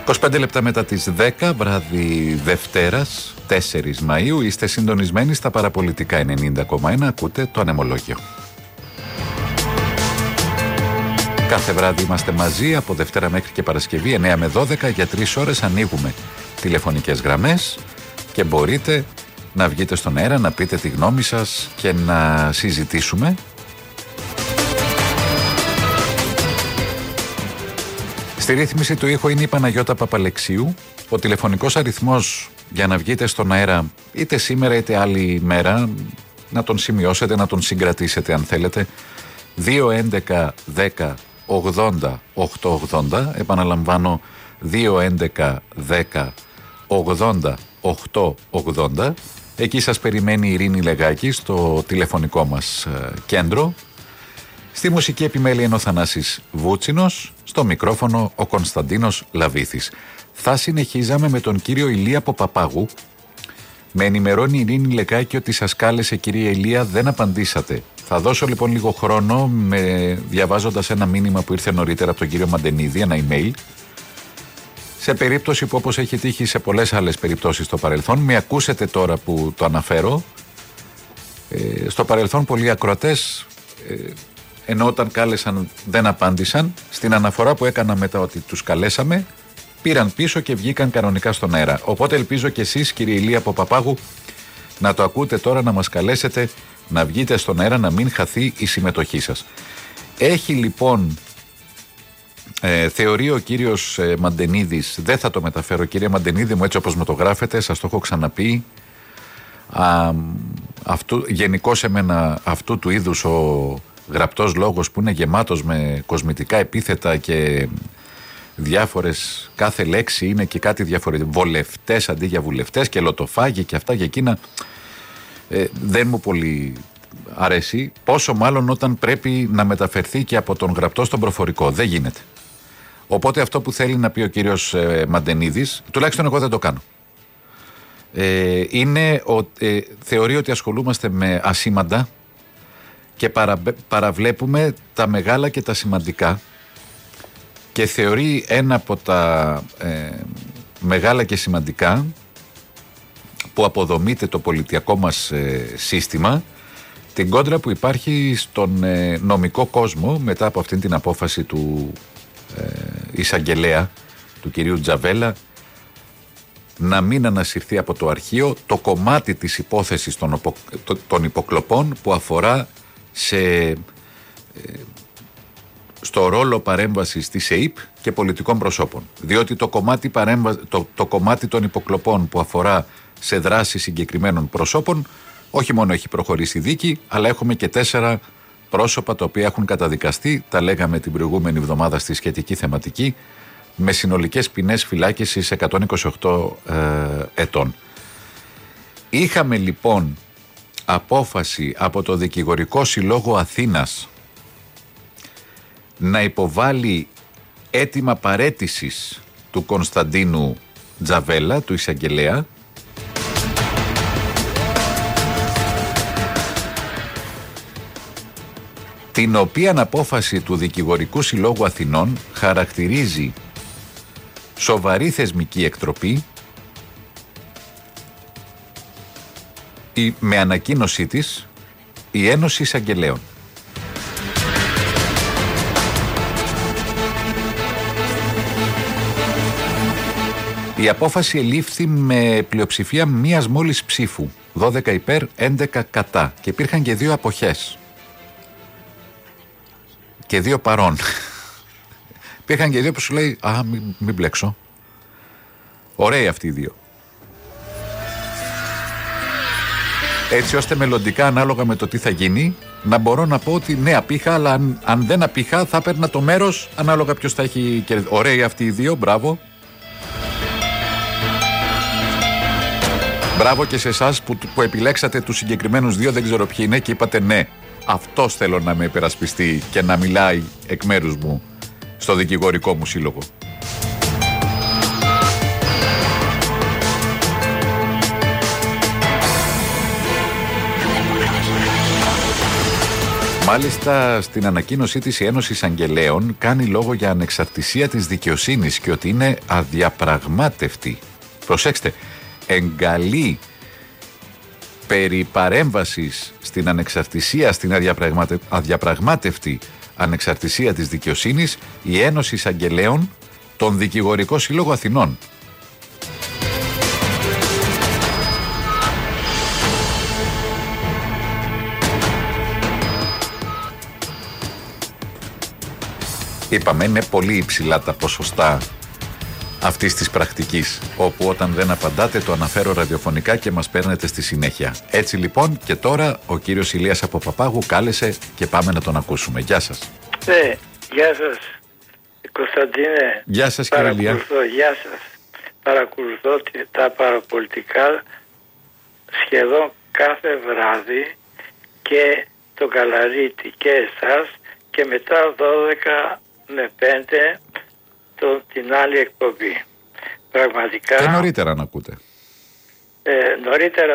25 λεπτά μετά τις 10, βράδυ Δευτέρας, 4 Μαΐου, είστε συντονισμένοι στα παραπολιτικά 90,1, ακούτε το Ανεμολόγιο. Κάθε βράδυ είμαστε μαζί από Δευτέρα μέχρι και Παρασκευή, 9 με 12, για 3 ώρες ανοίγουμε τηλεφωνικές γραμμές και μπορείτε να βγείτε στον αέρα, να πείτε τη γνώμη σας και να συζητήσουμε. Στη ρύθμιση του ήχου είναι η Παναγιώτα Παπαλεξίου. Ο τηλεφωνικός αριθμός για να βγείτε στον αέρα είτε σήμερα είτε άλλη μέρα, να τον σημειώσετε, να τον συγκρατήσετε αν θέλετε, 211 10 80 880, επαναλαμβάνω 211 10 80 880. Εκεί σας περιμένει η Ειρήνη Λεγάκη στο τηλεφωνικό μας κέντρο. Στη μουσική επιμέλεια είναι ο Θανάσης Βούτσινος, στο μικρόφωνο ο Κωνσταντίνος Λαβίθης. Θα συνεχίζαμε με τον κύριο Ηλία Παπαπάγου. Με ενημερώνει η Ειρήνη Λεγάκη ότι σας κάλεσε, κυρία Ηλία, δεν απαντήσατε. Θα δώσω λοιπόν λίγο χρόνο διαβάζοντας ένα μήνυμα που ήρθε νωρίτερα από τον κύριο Μαντενίδη, ένα email. Σε περίπτωση που, όπως έχει τύχει σε πολλές άλλες περιπτώσεις στο παρελθόν, με ακούσετε τώρα που το αναφέρω, στο παρελθόν πολλοί ακροατές, ενώ όταν κάλεσαν δεν απάντησαν, στην αναφορά που έκανα μετά ότι τους καλέσαμε, πήραν πίσω και βγήκαν κανονικά στον αέρα. Οπότε ελπίζω και εσείς, κύριε Ηλία Παπαπάγου, να το ακούτε τώρα, να μας καλέσετε, να βγείτε στον αέρα, να μην χαθεί η συμμετοχή σας. Έχει λοιπόν, θεωρεί ο κύριος Μαντενίδης, δεν θα το μεταφέρω κύριε Μαντενίδη μου έτσι όπως μου το γράφετε, σας το έχω ξαναπεί, γενικώς εμένα αυτού του είδους ο γραπτός λόγος που είναι γεμάτος με κοσμητικά επίθετα και διάφορες, κάθε λέξη είναι και κάτι διαφορετικό, βολευτές αντί για βουλευτές και λοτοφάγοι και αυτά και εκείνα, δεν μου πολύ αρέσει, πόσο μάλλον όταν πρέπει να μεταφερθεί και από τον γραπτό στον προφορικό, δεν γίνεται. Οπότε αυτό που θέλει να πει ο κύριος Μαντενίδης, τουλάχιστον εγώ δεν το κάνω, είναι θεωρεί ότι ασχολούμαστε με ασήμαντα και παραβλέπουμε τα μεγάλα και τα σημαντικά, και θεωρεί ένα από τα μεγάλα και σημαντικά που αποδομείται το πολιτιακό μας σύστημα, την κόντρα που υπάρχει στον νομικό κόσμο μετά από αυτήν την απόφαση του εισαγγελέα, του κυρίου Τζαβέλα, να μην ανασυρθεί από το αρχείο το κομμάτι της υπόθεσης των υποκλοπών που αφορά στο ρόλο παρέμβασης της ΕΙΠ και πολιτικών προσώπων. Διότι το κομμάτι των υποκλοπών που αφορά σε δράσεις συγκεκριμένων προσώπων, όχι μόνο έχει προχωρήσει η δίκη, αλλά έχουμε και 4 πρόσωπα τα οποία έχουν καταδικαστεί, τα λέγαμε την προηγούμενη εβδομάδα στη σχετική θεματική, με συνολικές ποινές φυλάκισης 128 ετών. Είχαμε λοιπόν απόφαση από το Δικηγορικό Συλλόγο Αθήνας να υποβάλει αίτημα παραίτησης του Κωνσταντίνου Τζαβέλα, του εισαγγελέα, την οποία απόφαση του Δικηγορικού Συλλόγου Αθηνών χαρακτηρίζει σοβαρή θεσμική εκτροπή, με ανακοίνωσή της η Ένωση Εισαγγελέων. Η απόφαση ελήφθη με πλειοψηφία μίας μόλις ψήφου, 12 υπέρ, 11 κατά, και υπήρχαν και 2 αποχές και 2 παρών. Υπήρχαν και 2 που σου λέει μην μπλέξω. Ωραίοι αυτοί οι 2. Έτσι ώστε μελλοντικά, ανάλογα με το τι θα γίνει, να μπορώ να πω ότι ναι, απήχα, αλλά αν δεν απήχα θα έπαιρνα το μέρος ανάλογα ποιος θα έχει κερδίσει. Ωραίοι αυτοί οι 2, μπράβο. Μπράβο και σε εσάς που επιλέξατε τους συγκεκριμένους 2, δεν ξέρω ποιοι είναι, και είπατε ναι, αυτός θέλω να με υπερασπιστεί και να μιλάει εκ μέρους μου στο δικηγορικό μου σύλλογο. Μάλιστα, στην ανακοίνωσή της η Ένωση Εισαγγελέων κάνει λόγο για ανεξαρτησία της δικαιοσύνης και ότι είναι αδιαπραγμάτευτη. Προσέξτε, εγκαλεί περί παρέμβασης στην ανεξαρτησία, στην αδιαπραγμάτευτη ανεξαρτησία της δικαιοσύνης η Ένωση Εισαγγελέων, τον Δικηγορικό Σύλλογο Αθηνών. Είπαμε, είναι πολύ υψηλά τα ποσοστά αυτής της πρακτικής, όπου όταν δεν απαντάτε το αναφέρω ραδιοφωνικά και μας παίρνετε στη συνέχεια. Έτσι λοιπόν, και τώρα ο κύριος Ηλίας από Παπάγου κάλεσε και πάμε να τον ακούσουμε. Γεια σας. Γεια σας Κωνσταντίνε. Γεια σας κύριε Ηλία. Γεια σας. Παρακολουθώ τα παραπολιτικά σχεδόν κάθε βράδυ και το Καλαρίτη και εσάς, και μετά 12 με 5 την άλλη εκπομπή. Πραγματικά. Και νωρίτερα να ακούτε. Νωρίτερα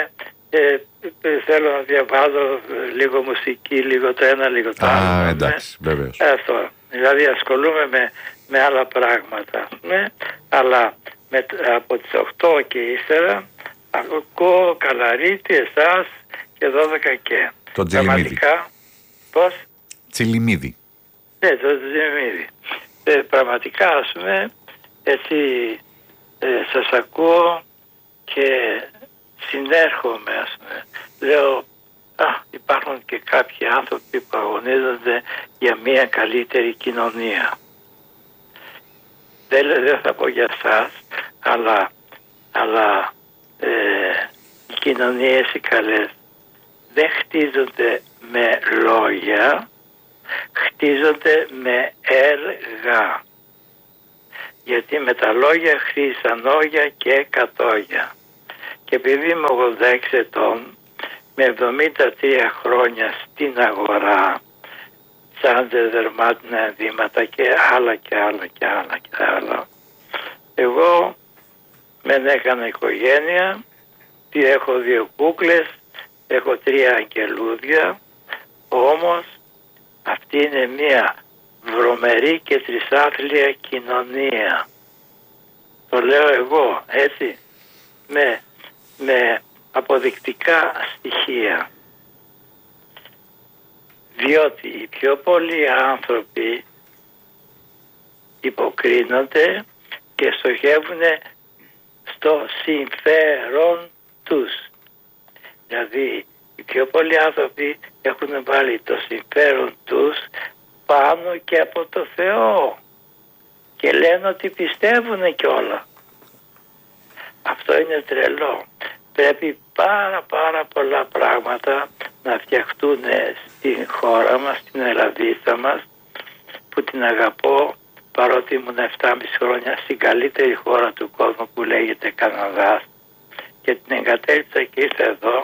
θέλω να διαβάζω λίγο μουσική, λίγο το ένα, λίγο το άλλο. Εντάξει, βεβαίως. Αυτό. Δηλαδή ασχολούμαι με άλλα πράγματα. Αλλά από τις 8 και ύστερα ακούω Καλαρίτη, εσάς και 12 και. Το Τσιλιμίδι. Πώς? Τσιλιμίδι. Ναι, το Τσιλιμίδι. Πραγματικά, ας πούμε, έτσι σας ακούω και συνέρχομαι, ας πούμε. Λέω, υπάρχουν και κάποιοι άνθρωποι που αγωνίζονται για μια καλύτερη κοινωνία. Δεν θα πω για εσάς, αλλά οι κοινωνίες οι καλές δεν χτίζονται με λόγια, χτίζονται με έργα. Γιατί με τα λόγια χτίσαν όγια και εκατόγια. Και επειδή είμαι 86 ετών, με 73 χρόνια στην αγορά, σαν δερμάτινα ενδύματα και άλλα και άλλα και άλλα και άλλα, εγώ δεν έκανα οικογένεια, έχω 2 κούκλες, έχω 3 αγγελούδια, όμως αυτή είναι μια βρωμερή και τρισάθλια κοινωνία. Το λέω εγώ, έτσι, με αποδεικτικά στοιχεία. Διότι οι πιο πολλοί άνθρωποι υποκρίνονται και στοχεύουν στο συμφέρον τους. Δηλαδή οι πιο πολλοί άνθρωποι έχουν βάλει το συμφέρον τους πάνω και από το Θεό και λένε ότι πιστεύουν κιόλα. Αυτό είναι τρελό. Πρέπει πάρα πολλά πράγματα να φτιαχτούν στην χώρα μας, στην Ελλαδίτσα μας, που την αγαπώ, παρότι ήμουν 7,5 χρόνια στην καλύτερη χώρα του κόσμου που λέγεται Καναδάς, και την εγκατέλειψα και ήρθα εδώ.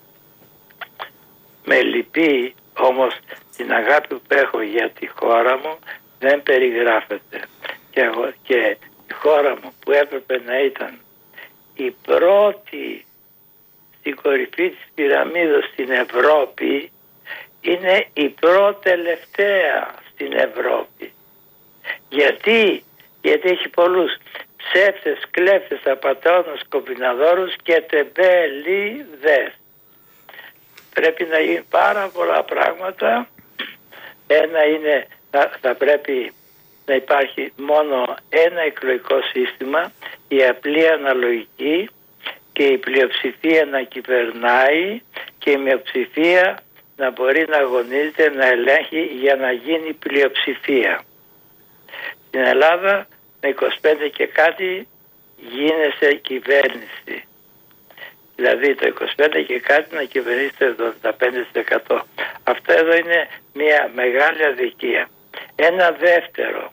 Με λυπεί, όμως την αγάπη που έχω για τη χώρα μου δεν περιγράφεται. Και η χώρα μου που έπρεπε να ήταν η πρώτη στην κορυφή της πυραμίδας στην Ευρώπη, είναι η πρώτη τελευταία στην Ευρώπη. Γιατί έχει πολλούς ψεύτες, κλέφτες, απατεώνες, κομπιναδόρους και τεμπέληδες. Πρέπει να γίνει πάρα πολλά πράγματα. Ένα είναι, θα πρέπει να υπάρχει μόνο ένα εκλογικό σύστημα, η απλή αναλογική, και η πλειοψηφία να κυβερνάει και η μειοψηφία να μπορεί να αγωνίζεται, να ελέγχει για να γίνει πλειοψηφία. Στην Ελλάδα με 25 και κάτι γίνεσαι κυβέρνηση. Δηλαδή το 25 και κάτι να κυβερνήσετε το 75%. Αυτό εδώ είναι μια μεγάλη αδικία. Ένα δεύτερο,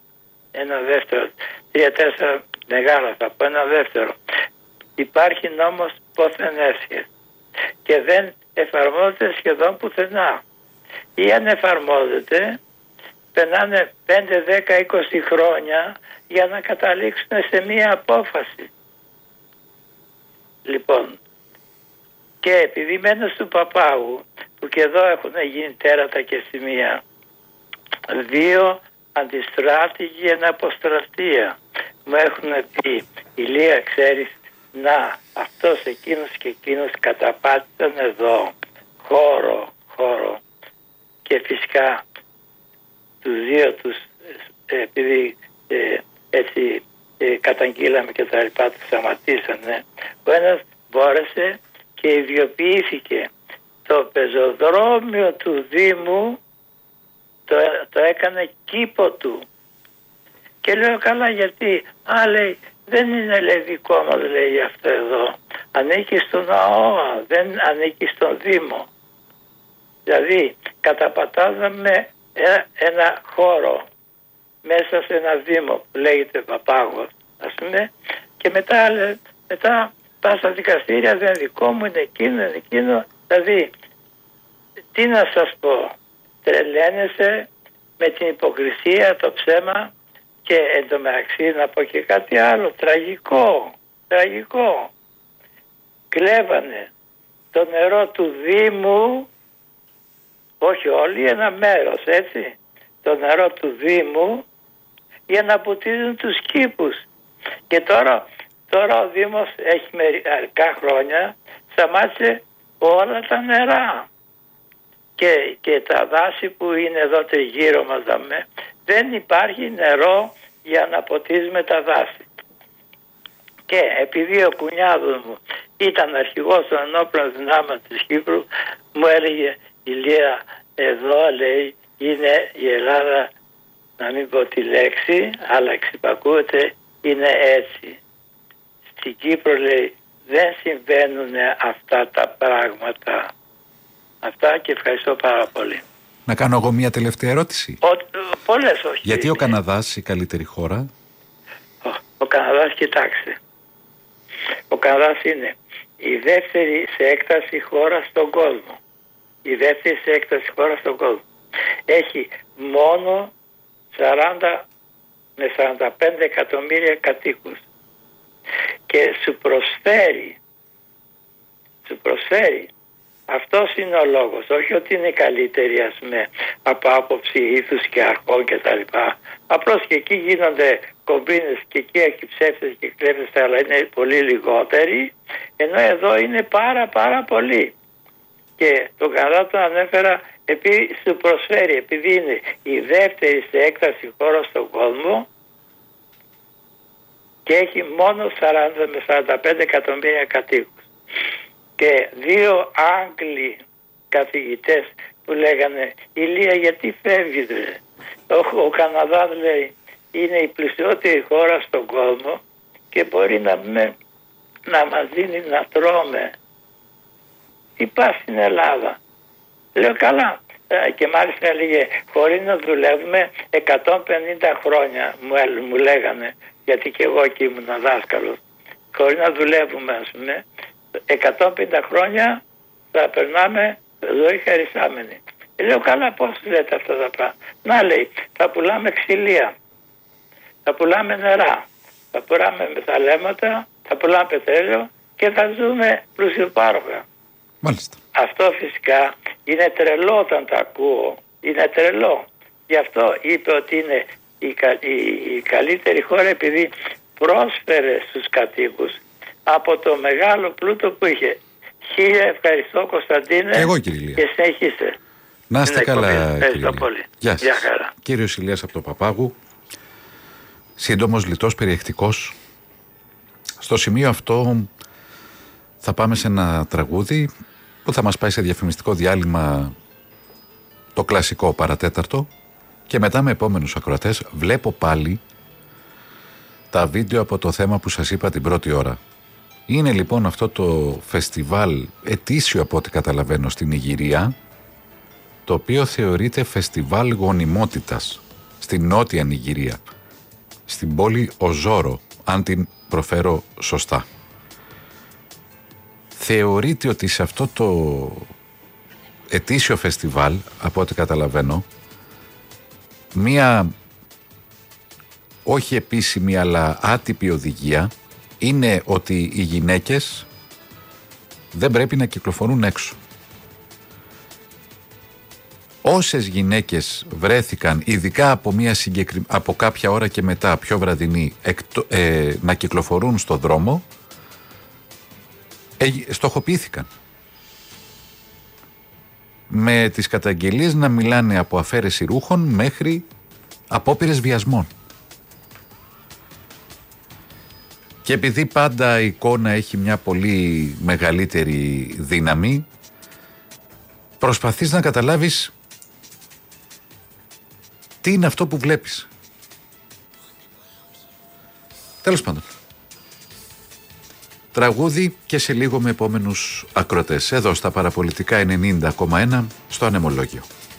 3-4 μεγάλα θα πω, ένα δεύτερο. Υπάρχει νόμος πόθεν έσχε και δεν εφαρμόζεται σχεδόν πουθενά. Ή αν εφαρμόζεται, περνάνε 5, 10, 20 χρόνια για να καταλήξουν σε μία απόφαση. Λοιπόν, και επειδή μένω του Παπάγου, που και εδώ έχουν γίνει τέρατα και σημεία. 2 αντιστράτηγοι εν αποστρατεία. Μου έχουν πει, Ηλία, ξέρεις, να, αυτός, εκείνος και εκείνος καταπάτησαν εδώ. Χώρο. Και φυσικά τους 2 τους, επειδή έτσι καταγγείλαμε και τα λοιπά, τους σταματήσανε. Ο ένας μπόρεσε και ιδιοποιήθηκε. Το πεζοδρόμιο του Δήμου το έκανε κήπο του. Και λέω, καλά, γιατί? Λέει, δεν είναι, λέει, δικό μας, λέει, αυτό εδώ. Ανήκει στον ΑΟΑ, δεν ανήκει στον Δήμο. Δηλαδή καταπατάζαμε ένα χώρο μέσα σε ένα Δήμο που λέγεται Παπάγος, ας πούμε, και μετά πας στα δικαστήρια, δεν είναι δικό μου, είναι εκείνο. Δηλαδή, τι να σας πω, τρελαίνεσαι με την υποκρισία, το ψέμα, και εντωμεταξύ να πω και κάτι άλλο τραγικό. Κλέβανε το νερό του Δήμου, όχι όλοι, ένα μέρος, έτσι, το νερό του Δήμου, για να ποτίζουν τους κήπους. Και τώρα ο Δήμος έχει μερικά χρόνια σταμάτησε όλα τα νερά. Και τα δάση που είναι εδώ τριγύρω μας, δεν υπάρχει νερό για να ποτίζουμε τα δάση. Και επειδή ο κουνιάδος μου ήταν αρχηγός των ενόπλων δυνάμεων της Κύπρου, μου έλεγε, Ηλία, εδώ, λέει, είναι η Ελλάδα, να μην πω τη λέξη, αλλά εξυπακούεται, είναι έτσι. Στην Κύπρο, λέει, δεν συμβαίνουν αυτά τα πράγματα. Αυτά, και ευχαριστώ πάρα πολύ. Να κάνω εγώ μια τελευταία ερώτηση. Πολλές, όχι. Γιατί ο Καναδάς η καλύτερη χώρα? Ο Καναδάς, κοιτάξτε. Ο Καναδάς είναι η δεύτερη σε έκταση χώρα στον κόσμο. Έχει μόνο 40 με 45 εκατομμύρια κατοίκους. Και σου προσφέρει. Αυτός είναι ο λόγος. Όχι ότι είναι καλύτερη, ας πούμε, από άποψη ήθους και αρχών και τα λοιπά. Απλώς και εκεί γίνονται κομπίνες και εκεί έχει ψεύτες και κλέφτες, αλλά είναι πολύ λιγότεροι, ενώ εδώ είναι πάρα πολύ. Και τον Καναδά τον ανέφερα επειδή σου προσφέρει, επειδή είναι η δεύτερη σε έκταση χώρα στον κόσμο και έχει μόνο 40 με 45 εκατομμύρια κατοίκους. Και 2 Άγγλοι καθηγητές που λέγανε, Ηλία, γιατί φεύγεις, ρε? Ο Καναδάς, λέει, είναι η πλουσιότερη χώρα στον κόσμο και μπορεί να μας δίνει να τρώμε. Τι πας στην Ελλάδα? Λέω, καλά. Και μάλιστα έλεγε, χωρίς να δουλεύουμε 150 χρόνια, μου λέγανε, γιατί και εγώ εκεί ήμουν δάσκαλος, χωρίς να δουλεύουμε, ας πούμε, 150 χρόνια θα περνάμε ζωή χαρισάμενοι. Λέω, καλά, πώς λέτε αυτά τα πράγματα? Να, λέει, θα πουλάμε ξυλία, θα πουλάμε νερά, θα πουλάμε μεταλλεύματα, θα πουλάμε πετρέλαιο και θα ζούμε πλουσιοπάροχα. Μάλιστα. Αυτό φυσικά είναι τρελό όταν το ακούω. Είναι τρελό. Γι' αυτό είπε ότι είναι η καλύτερη χώρα, επειδή πρόσφερε στους κατοίκους από το μεγάλο πλούτο που είχε. Χίλια ευχαριστώ, Κωνσταντίνε. Εγώ, κύριε Ηλία. Και συνεχίστε. Να είστε καλά, κύριε πολύ. Γεια σας. Κύριος Ηλίας από το Παπάγου. Σύντομος, λιτός, περιεκτικός. Στο σημείο αυτό θα πάμε σε ένα τραγούδι που θα μας πάει σε διαφημιστικό διάλειμμα, το κλασικό παρατέταρτο, και μετά με επόμενους ακροατές. Βλέπω πάλι τα βίντεο από το θέμα που σας είπα την πρώτη ώρα. Είναι λοιπόν αυτό το φεστιβάλ ετήσιο, από ό,τι καταλαβαίνω, στην Ιγυρία, το οποίο θεωρείται φεστιβάλ γονιμότητας στην νότια Νιγηρία, στην πόλη Οζόρο, αν την προφέρω σωστά. Θεωρείται ότι σε αυτό το ετήσιο φεστιβάλ, από ό,τι καταλαβαίνω, μία όχι επίσημη αλλά άτυπη οδηγία είναι ότι οι γυναίκες δεν πρέπει να κυκλοφορούν έξω. όσες γυναίκες βρέθηκαν, ειδικά από κάποια ώρα και μετά, πιο βραδινή, να κυκλοφορούν στο δρόμο, στοχοποιήθηκαν. Με τις καταγγελίες να μιλάνε από αφαίρεση ρούχων μέχρι απόπειρες βιασμών. Και επειδή πάντα η εικόνα έχει μια πολύ μεγαλύτερη δύναμη, προσπαθείς να καταλάβεις τι είναι αυτό που βλέπεις. Τέλος πάντων. Τραγούδι και σε λίγο με επόμενους ακροτές. Εδώ στα Παραπολιτικά 90,1 στο Ανεμολόγιο.